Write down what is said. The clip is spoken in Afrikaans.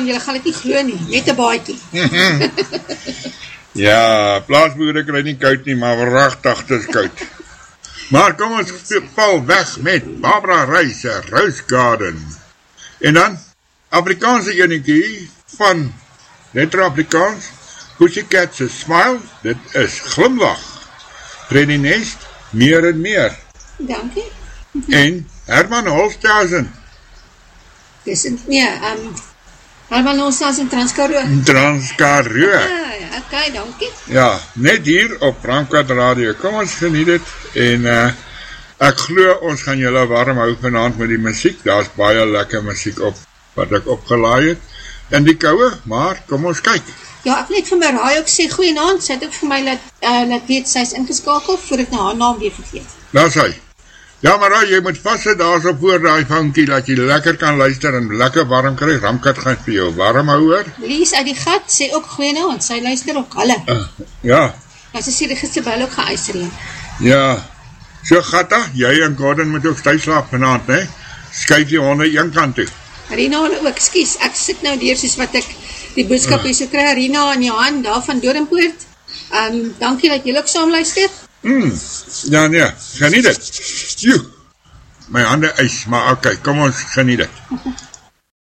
Julle gaan dit nie glo nie, net 'n baadjie. Ja, plaasboere kry nie koud nie, maar wragtig dis koud. Maar kom ons val weg met Barbara Rys se Rose Garden. En dan, Afrikaanse enetjie van Retro Afrikaans, Pussycat se Smile, dit is Glimlach. Freddy Nest, Meer en Meer. Dankie. En Herman Holsthuizen. Dis nie, Herman Holsthuizen Transkaroo. Transkaroo. Okay, dankie. Ja, net hier op Ramkat Radio. Kom ons geniet dit en ek glo ons gaan julle warm hou vanaand met die musiek. Daar's baie lekker musiek op wat ek opgelaai het in die koue, maar kom ons kyk. Ja, ek net vir my raai ook sê goeienaand. Sy het ook vir my laat weet sy is ingeskakel voor ek na haar naam weer vergeet. Daar sy. Ja, maar jy moet vassit daar so voor daai vankie dat jy lekker kan luister en lekker warm kry. Ramkat gaan vir jou warm hou hoor. Lies uit die gat sê ook goeienaand. Sy luister ook. Hulle. Ja. Ja, sy sê die gisterbel ook geëister. Ja. So Gatta, jy en Gordon moet ook styf slaap vanaand, hè? Skuif die honde een kant toe. Rina ook, skus, ek sit nou deur soos wat ek die boodskap hier so kry. Rina en Johan daar van Doornpoort. Dankie dat julle ook saam luister. Ja nee, geniet dit. My hande ys, maar okay, kom ons geniet dit.